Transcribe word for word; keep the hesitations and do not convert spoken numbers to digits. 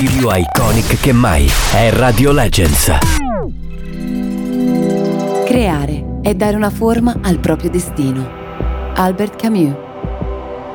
più iconic che mai. È Radio Legends. Creare è dare una forma al proprio destino. Albert Camus.